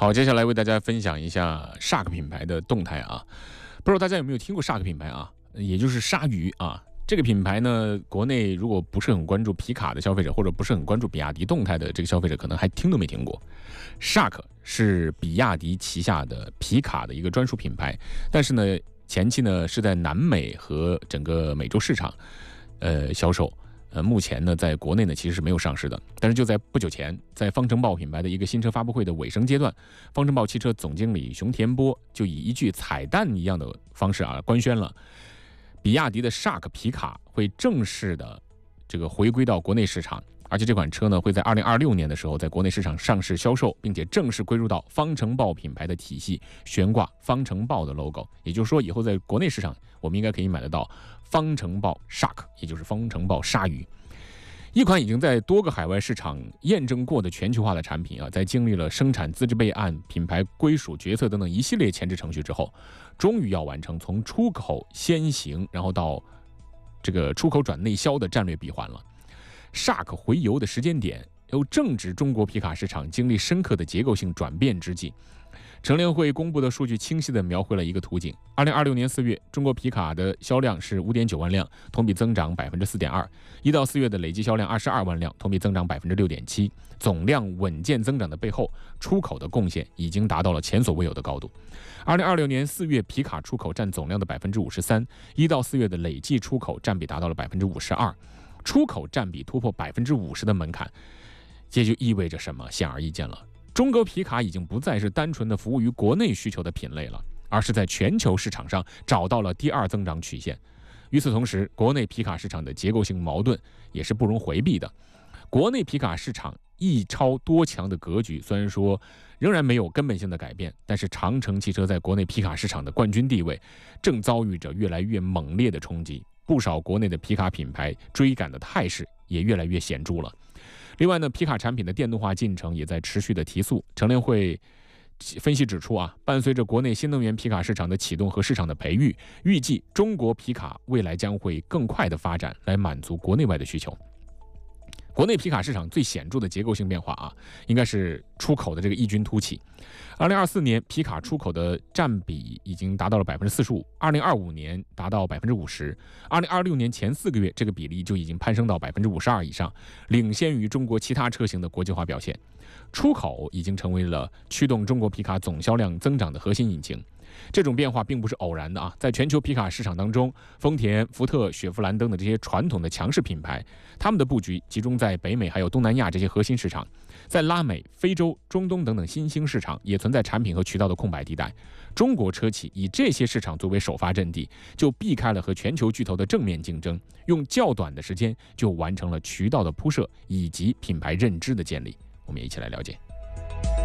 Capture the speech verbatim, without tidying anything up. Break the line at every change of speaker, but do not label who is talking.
好，接下来为大家分享一下 Shark 品牌的动态啊。不知道大家有没有听过 Shark 品牌啊？也就是鲨鱼啊。这个品牌呢，国内如果不是很关注皮卡的消费者，或者不是很关注比亚迪动态的这个消费者，可能还听都没听过。Shark 是比亚迪旗下的皮卡的一个专属品牌，但是呢，前期呢是在南美和整个美洲市场，呃销售。呃，目前呢，在国内呢其实是没有上市的，但是就在不久前，在方程豹品牌的一个新车发布会的尾声阶段，方程豹汽车总经理熊田波就以一句彩蛋一样的方式啊官宣了，比亚迪的 Shark 皮卡会正式的这个回归到国内市场，而且这款车呢会在二零二六年的时候在国内市场上市销售，并且正式归入到方程豹品牌的体系，悬挂方程豹的 logo。也就是说，以后在国内市场我们应该可以买得到方程豹 Shark， 也就是方程豹鲨鱼。一款已经在多个海外市场验证过的全球化的产品啊，在经历了生产资质备案、品牌归属决策等等一系列前置程序之后，终于要完成从出口先行，然后到这个出口转内销的战略闭环了。Shark 回游的时间点又正值中国皮卡市场经历深刻的结构性转变之际。乘联会公布的数据清晰地描绘了一个图景。二零二六年四月，中国皮卡的销量是 五点九万辆，同比增长 百分之四点二。一到四月的累计销量二十二万辆，同比增长 百分之六点七。总量稳健增长的背后，出口的贡献已经达到了前所未有的高度。二零二六年四月，皮卡出口占总量的 百分之五十三， 一到四月的累计出口占比达到了 百分之五十二。出口占比突破 百分之五十 的门槛，这就意味着什么？显而易见了。中国皮卡已经不再是单纯的服务于国内需求的品类了，而是在全球市场上找到了第二增长曲线。与此同时，国内皮卡市场的结构性矛盾也是不容回避的。国内皮卡市场一超多强的格局虽然说仍然没有根本性的改变，但是长城汽车在国内皮卡市场的冠军地位正遭遇着越来越猛烈的冲击，不少国内的皮卡品牌追赶的态势也越来越显著了。另外呢，皮卡产品的电动化进程也在持续的提速。乘联会分析指出啊，伴随着国内新能源皮卡市场的启动和市场的培育，预计中国皮卡未来将会更快的发展，来满足国内外的需求。国内皮卡市场最显著的结构性变化啊，应该是出口的这个异军突起。二零二四年皮卡出口的占比已经达到了 百分之四十五， 二零二五年达到 百分之五十， 二零二六年前四个月这个比例就已经攀升到 百分之五十二 以上，领先于中国其他车型的国际化表现。出口已经成为了驱动中国皮卡总销量增长的核心引擎。这种变化并不是偶然的啊，在全球皮卡市场当中，丰田、福特、雪佛兰等的这些传统的强势品牌，他们的布局集中在北美还有东南亚这些核心市场，在拉美、非洲、中东等等新兴市场也存在产品和渠道的空白地带。中国车企以这些市场作为首发阵地，就避开了和全球巨头的正面竞争，用较短的时间就完成了渠道的铺设以及品牌认知的建立。我们一起来了解。